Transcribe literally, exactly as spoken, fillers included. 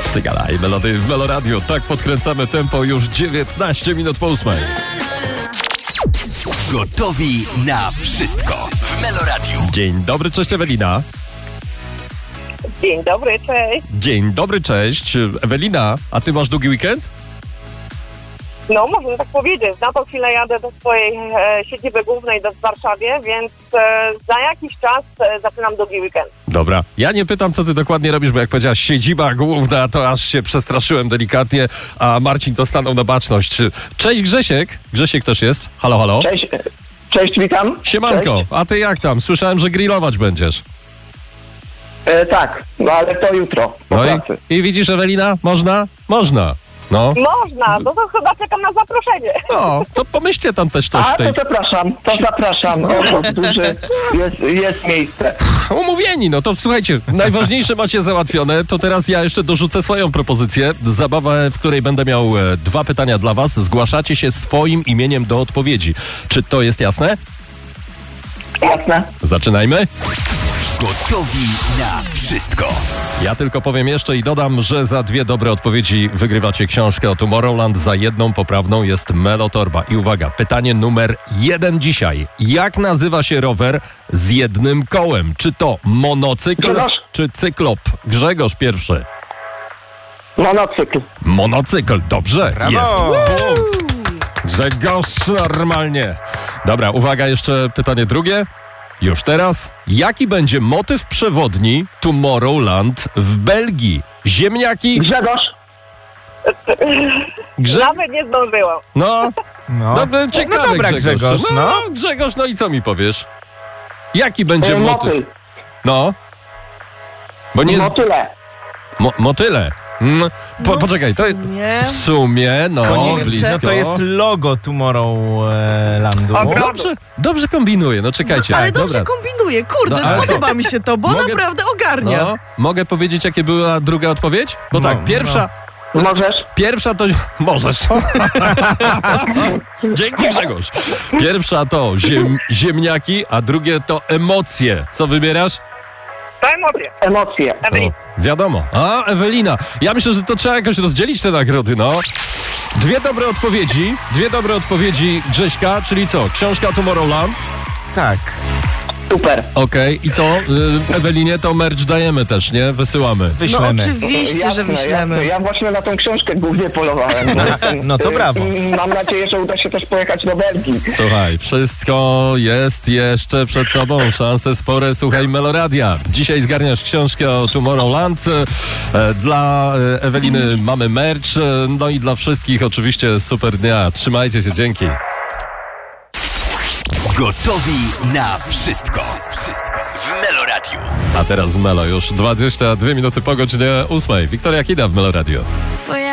Sygala i melody w Meloradiu. Tak podkręcamy tempo już dziewiętnaście minut po ósmej. Gotowi na wszystko w Meloradiu. Dzień dobry, cześć Ewelina. Dzień dobry, cześć. Dzień dobry, cześć. Ewelina, a ty masz długi weekend? No, można tak powiedzieć. Na tą chwilę jadę do swojej e, siedziby głównej do w Warszawie, więc e, za jakiś czas e, zaczynam długi weekend. Dobra. Ja nie pytam, co ty dokładnie robisz, bo jak powiedziałaś siedziba główna, to aż się przestraszyłem delikatnie, a Marcin to stanął na baczność. Cześć Grzesiek. Grzesiek też jest. Halo, halo. Cześć, cześć, witam. Siemanko. Cześć. A ty jak tam? Słyszałem, że grillować będziesz. E, tak, no ale to jutro po No pracy. i, i widzisz, Ewelina? Można? Można. No. Można, no to chyba czekam na zaproszenie. No, to pomyślcie tam też coś A, w tej... to zapraszam, to zapraszam. O, duży jest, jest miejsce. Umówieni, no to słuchajcie, najważniejsze macie załatwione, to teraz ja jeszcze dorzucę swoją propozycję. Zabawę, w której będę miał e, dwa pytania dla was. Zgłaszacie się swoim imieniem do odpowiedzi. Czy to jest jasne? Jasne? Zaczynajmy. Gotowi na wszystko. Ja tylko powiem jeszcze i dodam, że za dwie dobre odpowiedzi wygrywacie książkę o Tomorrowland, za jedną poprawną jest Melotorba. I uwaga, pytanie numer jeden dzisiaj. Jak nazywa się rower z jednym kołem? Czy to monocykl, Grzegorz. czy cyklop? Grzegorz pierwszy. Monocykl. Monocykl, dobrze, Brawo! jest. Punkt. Grzegorz normalnie. Dobra, uwaga, jeszcze pytanie drugie. Już teraz. Jaki będzie motyw przewodni Tomorrowland w Belgii? Ziemniaki? Grzegorz. Grze... Nawet nie zdążyłam. No, No, no ciekawe, no dobra, Grzegorz, no. no. Grzegorz, no i co mi powiesz? Jaki będzie E, motyw? motyl. No. Bo nie... Motyle. Mo- motyle. Mm, po, No, poczekaj, to w sumie. w sumie, no, Konie- blisko. no to jest logo Tomorrowlandu. O, Dobrze, dobrze kombinuję, no czekajcie. Ale dobrze Dobra. kombinuje, kurde, No, ale podoba mi się to, bo Mogę- naprawdę ogarnia. No, mogę powiedzieć, jakie była druga odpowiedź? Bo No, tak, pierwsza, Możesz? pierwsza to... Możesz. Dzięki, Grzegorz. Pierwsza to ziem, ziemniaki, a drugie to emocje. Co wybierasz? To emocje. Emocje. Ewelina. O, wiadomo. A, Ewelina. Ja myślę, że to trzeba jakoś rozdzielić te nagrody, no. Dwie dobre odpowiedzi. Dwie dobre odpowiedzi Grześka, czyli co? Książka Tomorrowland. Tak. Super. Okej. I co? Y, Ewelinie to merch dajemy też, nie? Wysyłamy. No Wyślemy. oczywiście, że Jasne, wyślemy. jasne. Ja właśnie na tą książkę głównie polowałem. No to brawo. I mam nadzieję, że uda się też pojechać do Belgii. Słuchaj, wszystko jest jeszcze przed tobą, szanse spore, słuchaj Meloradia. Dzisiaj zgarniasz książkę o Tomorrowland. E, Dla e, Eweliny mamy merch, e, no i dla wszystkich oczywiście super dnia. Trzymajcie się, dzięki. Gotowi na wszystko. Wszystko w Meloradiu. A teraz w Melo już dwadzieścia dwie minuty po godzinie ósmej. Wiktoria Kida w Meloradio. No